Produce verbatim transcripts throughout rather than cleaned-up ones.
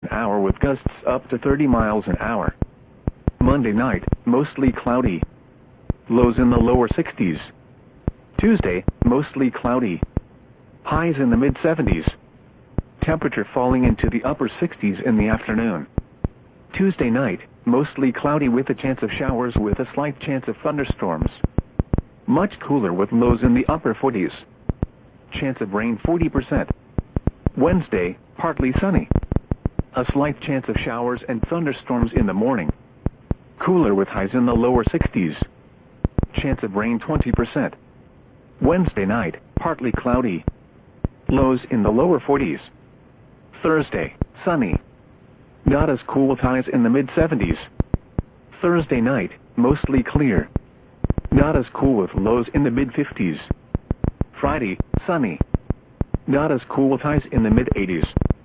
an hour with gusts up to thirty miles an hour. Monday night, mostly cloudy. Lows in the lower sixties. Tuesday, mostly cloudy. Highs in the mid seventies. Temperature falling into the upper sixties in the afternoon. Tuesday night, mostly cloudy with a chance of showers with a slight chance of thunderstorms. Much cooler with lows in the upper forties. Chance of rain forty percent. Wednesday, partly sunny. A slight chance of showers and thunderstorms in the morning. Cooler with highs in the lower sixties. Chance of rain twenty percent. Wednesday night, partly cloudy. Lows in the lower forties. Thursday, sunny. Not as cool with highs in the mid seventies. Thursday night, mostly clear. Not as cool with lows in the mid fifties. Friday, sunny. Not as cool with highs in the mid eighties.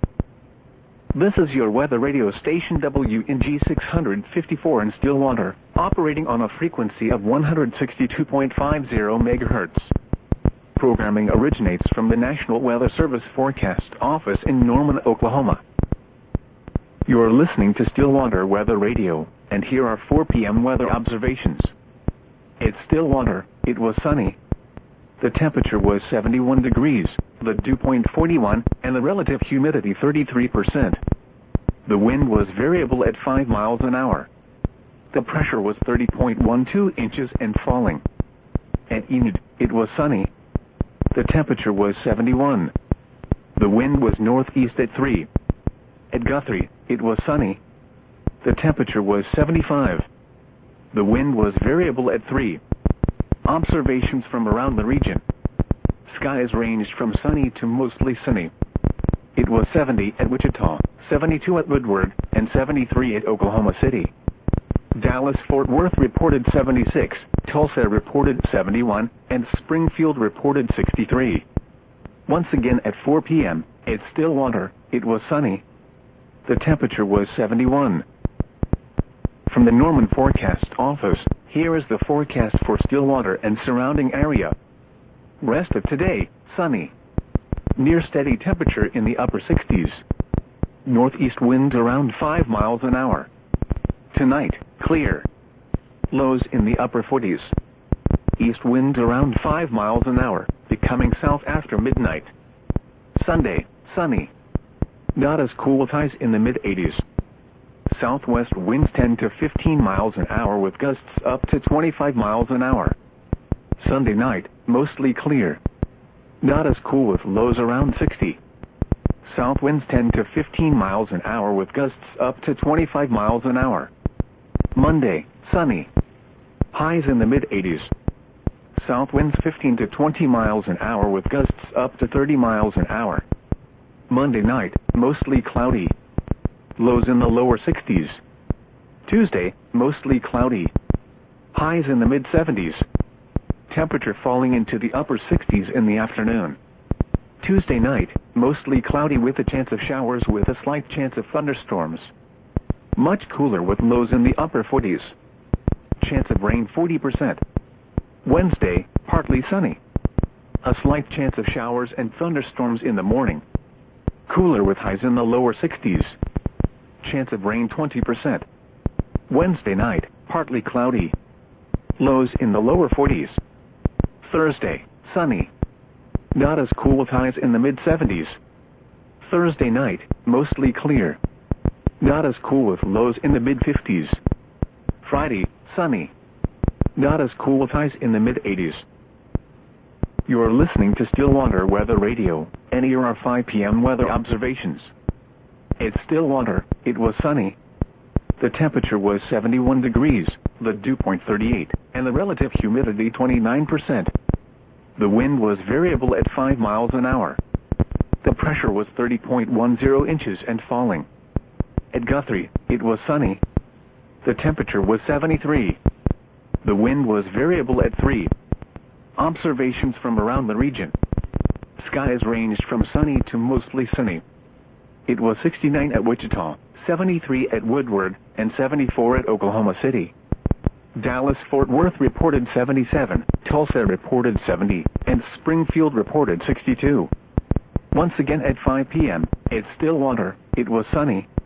This is your weather radio station W N G six fifty-four in Stillwater, operating on a frequency of one hundred sixty-two point five zero megahertz. Programming originates from the National Weather Service Forecast Office in Norman, Oklahoma. You are listening to Stillwater Weather Radio, and here are four p m weather observations. At Stillwater, it was sunny. The temperature was seventy-one degrees, the dew point forty-one, and the relative humidity thirty-three percent. The wind was variable at five miles an hour. The pressure was thirty point one two inches and falling. At Enid, it was sunny. The temperature was seventy-one. The wind was northeast at three. At Guthrie, it was sunny. The temperature was seventy-five. The wind was variable at three. Observations from around the region. Skies ranged from sunny to mostly sunny. It was seventy at Wichita, seventy-two at Woodward, and seventy-three at Oklahoma City. Dallas-Fort Worth reported seventy-six, Tulsa reported seventy-one, and Springfield reported sixty-three. Once again at four p m, at Stillwater, it was sunny. The temperature was seventy-one. From the Norman Forecast Office, here is the forecast for Stillwater and surrounding area. Rest of today, sunny. Near steady temperature in the upper sixties. Northeast winds around five miles an hour. Tonight, clear. Lows in the upper forties. East winds around five miles an hour, becoming south after midnight. Sunday, sunny. Not as cool with highs in the mid eighties. Southwest winds ten to fifteen miles an hour with gusts up to twenty-five miles an hour. Sunday night, mostly clear. Not as cool with lows around sixty. South winds ten to fifteen miles an hour with gusts up to twenty-five miles an hour. Monday, sunny. Highs in the mid eighties. South winds fifteen to twenty miles an hour with gusts up to thirty miles an hour. Monday night, mostly cloudy. Lows in the lower sixties. Tuesday, mostly cloudy. Highs in the mid seventies. Temperature falling into the upper sixties in the afternoon. Tuesday night, mostly cloudy with a chance of showers with a slight chance of thunderstorms. Much cooler with lows in the upper forties. Chance of rain forty percent. Wednesday, partly sunny. A slight chance of showers and thunderstorms in the morning. Cooler with highs in the lower sixties. Chance of rain twenty percent. Wednesday night, partly cloudy. Lows in the lower forties. Thursday, sunny. Not as cool with highs in the mid seventies. Thursday night, mostly clear. Not as cool with lows in the mid fifties. Friday, sunny. Not as cool with highs in the mid eighties. You are listening to Stillwater Weather Radio, and here are five p m weather observations. At Stillwater, it was sunny. The temperature was seventy-one degrees, the dew point thirty-eight, and the relative humidity twenty-nine percent. The wind was variable at five miles an hour. The pressure was thirty point one zero inches and falling. At Guthrie, it was sunny. The temperature was seventy-three. The wind was variable at three. Observations from around the region. Skies ranged from sunny to mostly sunny. It was sixty-nine at Wichita, seventy-three at Woodward, and seventy-four at Oklahoma City. Dallas-Fort Worth reported seventy-seven, Tulsa reported seventy, and Springfield reported sixty-two. Once again at five p m, at Stillwater, it was sunny.